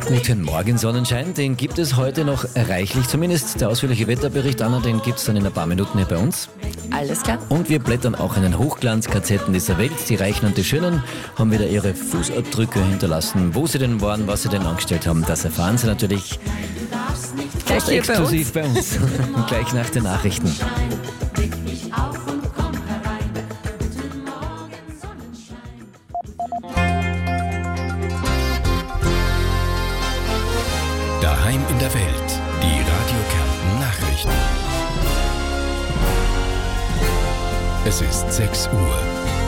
Guten Morgen, Sonnenschein. Den gibt es heute noch reichlich. Zumindest der ausführliche Wetterbericht, Anna, den gibt es dann in ein paar Minuten hier bei uns. Alles klar. Und wir blättern auch in den Hochglanz-KZen dieser Welt. Die Reichen und die Schönen haben wieder ihre Fußabdrücke hinterlassen. Wo sie denn waren, was sie denn angestellt haben, das erfahren sie natürlich fast exklusiv bei uns. Gleich nach den Nachrichten. Daheim in der Welt, die Radio Kärnten Nachrichten. Es ist 6 Uhr.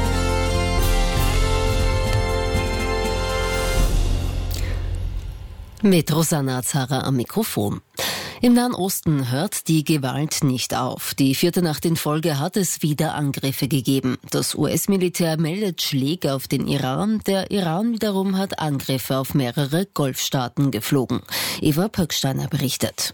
Mit Rosanna Zara am Mikrofon. Im Nahen Osten hört die Gewalt nicht auf. Die 4. Nacht in Folge hat es wieder Angriffe gegeben. Das US-Militär meldet Schläge auf den Iran. Der Iran wiederum hat Angriffe auf mehrere Golfstaaten geflogen. Eva Pöcksteiner berichtet.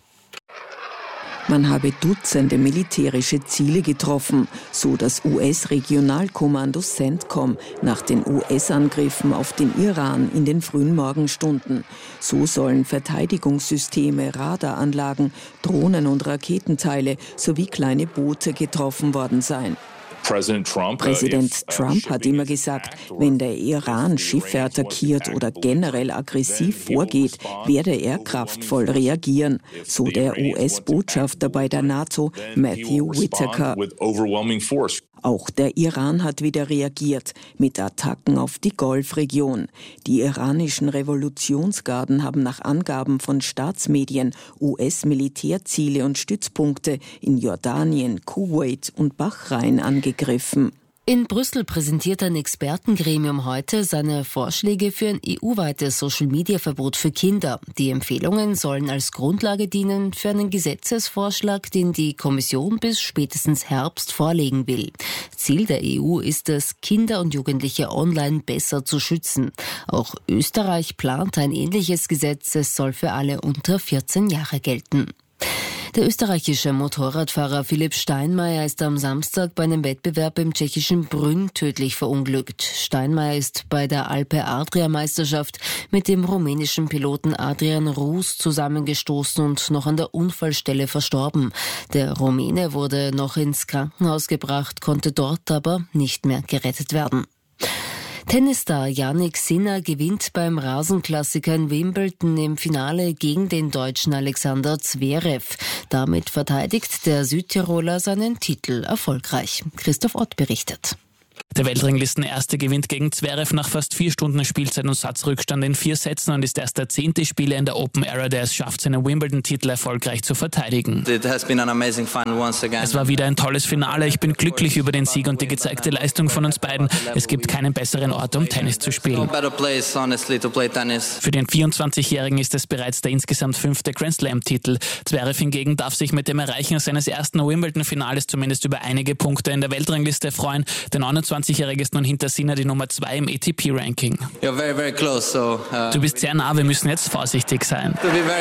Man habe Dutzende militärische Ziele getroffen, so das US-Regionalkommando CENTCOM nach den US-Angriffen auf den Iran in den frühen Morgenstunden. So sollen Verteidigungssysteme, Radaranlagen, Drohnen und Raketenteile sowie kleine Boote getroffen worden sein. Präsident Trump hat immer gesagt, wenn der Iran Schiffe attackiert oder generell aggressiv vorgeht, werde er kraftvoll reagieren, so der US-Botschafter bei der NATO, Matthew Whitaker. Auch der Iran hat wieder reagiert mit Attacken auf die Golfregion. Die iranischen Revolutionsgarden haben nach Angaben von Staatsmedien US-Militärziele und Stützpunkte in Jordanien, Kuwait und Bahrain angegriffen. In Brüssel präsentiert ein Expertengremium heute seine Vorschläge für ein EU-weites Social-Media-Verbot für Kinder. Die Empfehlungen sollen als Grundlage dienen für einen Gesetzesvorschlag, den die Kommission bis spätestens Herbst vorlegen will. Ziel der EU ist es, Kinder und Jugendliche online besser zu schützen. Auch Österreich plant ein ähnliches Gesetz. Es soll für alle unter 14 Jahre gelten. Der österreichische Motorradfahrer Philipp Steinmeier ist am Samstag bei einem Wettbewerb im tschechischen Brünn tödlich verunglückt. Steinmeier ist bei der Alpe-Adria-Meisterschaft mit dem rumänischen Piloten Adrian Rus zusammengestoßen und noch an der Unfallstelle verstorben. Der Rumäne wurde noch ins Krankenhaus gebracht, konnte dort aber nicht mehr gerettet werden. Tennisstar Jannik Sinner gewinnt beim Rasenklassiker in Wimbledon im Finale gegen den Deutschen Alexander Zverev. Damit verteidigt der Südtiroler seinen Titel erfolgreich. Christoph Ott berichtet. Der Weltranglistenerste gewinnt gegen Zverev nach fast 4 Stunden Spielzeit und Satzrückstand in 4 Sätzen und ist erst der 10. Spieler in der Open Era, der es schafft, seinen Wimbledon-Titel erfolgreich zu verteidigen. Es war wieder ein tolles Finale. Ich bin glücklich über den Sieg und die gezeigte Leistung von uns beiden. Es gibt keinen besseren Ort, um Tennis zu spielen. Für den 24-Jährigen ist es bereits der insgesamt 5. Grand Slam-Titel. Zverev hingegen darf sich mit dem Erreichen seines ersten Wimbledon-Finales zumindest über einige Punkte in der Weltrangliste freuen. Der 29-Jährige ist nun hinter Sinner die Nummer 2 im ATP-Ranking. Du bist sehr nah, wir müssen jetzt vorsichtig sein.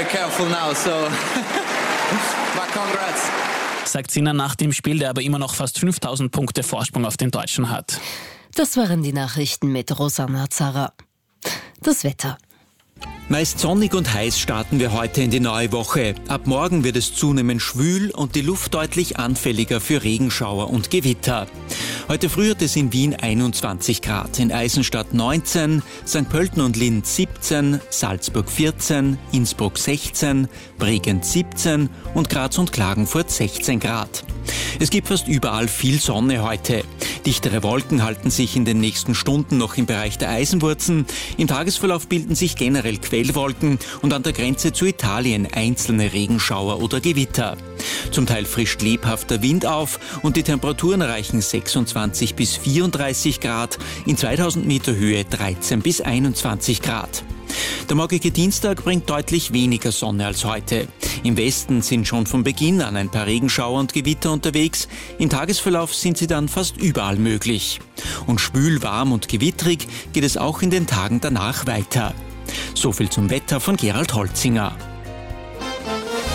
Sagt Sinner nach dem Spiel, der aber immer noch fast 5000 Punkte Vorsprung auf den Deutschen hat. Das waren die Nachrichten mit Rosanna Zara. Das Wetter. Meist sonnig und heiß starten wir heute in die neue Woche. Ab morgen wird es zunehmend schwül und die Luft deutlich anfälliger für Regenschauer und Gewitter. Heute früh hat es in Wien 21 Grad, in Eisenstadt 19, St. Pölten und Linz 17, Salzburg 14, Innsbruck 16, Bregenz 17 und Graz und Klagenfurt 16 Grad. Es gibt fast überall viel Sonne heute. Dichtere Wolken halten sich in den nächsten Stunden noch im Bereich der Eisenwurzen. Im Tagesverlauf bilden sich generell Quellwolken und an der Grenze zu Italien einzelne Regenschauer oder Gewitter. Zum Teil frischt lebhafter Wind auf und die Temperaturen erreichen 26 bis 34 Grad, in 2000 Meter Höhe 13 bis 21 Grad. Der morgige Dienstag bringt deutlich weniger Sonne als heute. Im Westen sind schon von Beginn an ein paar Regenschauer und Gewitter unterwegs. Im Tagesverlauf sind sie dann fast überall möglich. Und schwül, warm und gewittrig geht es auch in den Tagen danach weiter. So viel zum Wetter von Gerald Holzinger.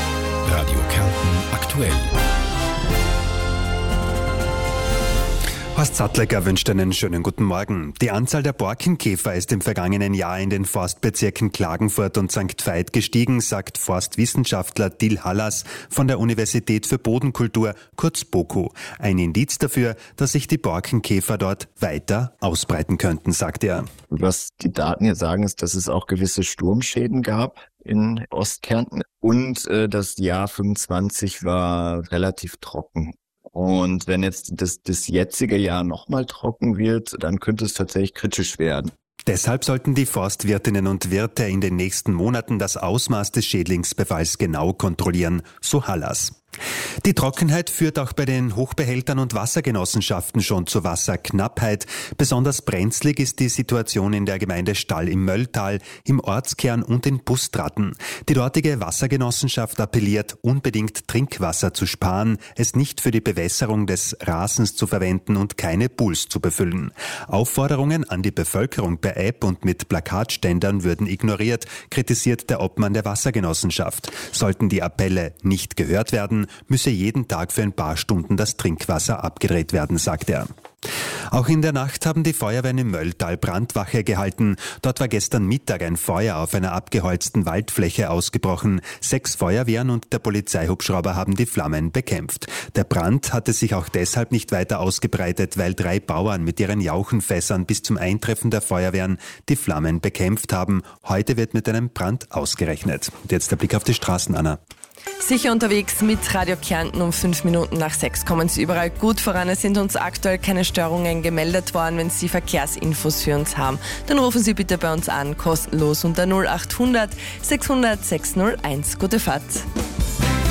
Radio Kärnten aktuell. Horst Sattlecker wünscht einen schönen guten Morgen. Die Anzahl der Borkenkäfer ist im vergangenen Jahr in den Forstbezirken Klagenfurt und St. Veit gestiegen, sagt Forstwissenschaftler Till Hallas von der Universität für Bodenkultur, kurz BOKU. Ein Indiz dafür, dass sich die Borkenkäfer dort weiter ausbreiten könnten, sagt er. Was die Daten hier sagen, ist, dass es auch gewisse Sturmschäden gab in Ostkärnten und das Jahr 25 war relativ trocken. Und wenn jetzt das jetzige Jahr nochmal trocken wird, dann könnte es tatsächlich kritisch werden. Deshalb sollten die Forstwirtinnen und Wirte in den nächsten Monaten das Ausmaß des Schädlingsbefalls genau kontrollieren, so Hallas. Die Trockenheit führt auch bei den Hochbehältern und Wassergenossenschaften schon zur Wasserknappheit. Besonders brenzlig ist die Situation in der Gemeinde Stall im Mölltal, im Ortskern und in Bustratten. Die dortige Wassergenossenschaft appelliert, unbedingt Trinkwasser zu sparen, es nicht für die Bewässerung des Rasens zu verwenden und keine Pools zu befüllen. Aufforderungen an die Bevölkerung per App und mit Plakatständern würden ignoriert, kritisiert der Obmann der Wassergenossenschaft. Sollten die Appelle nicht gehört werden, müsse jeden Tag für ein paar Stunden das Trinkwasser abgedreht werden, sagt er. Auch in der Nacht haben die Feuerwehren im Mölltal Brandwache gehalten. Dort war gestern Mittag ein Feuer auf einer abgeholzten Waldfläche ausgebrochen. 6 Feuerwehren und der Polizeihubschrauber haben die Flammen bekämpft. Der Brand hatte sich auch deshalb nicht weiter ausgebreitet, weil 3 Bauern mit ihren Jauchenfässern bis zum Eintreffen der Feuerwehren die Flammen bekämpft haben. Heute wird mit einem Brand ausgerechnet. Und jetzt der Blick auf die Straßen, Anna. Sicher unterwegs mit Radio Kärnten. Um 5 Minuten nach 6 kommen Sie überall gut voran. Es sind uns aktuell keine Störungen gemeldet worden. Wenn Sie Verkehrsinfos für uns haben, dann rufen Sie bitte bei uns an, kostenlos unter 0800 600 601. Gute Fahrt.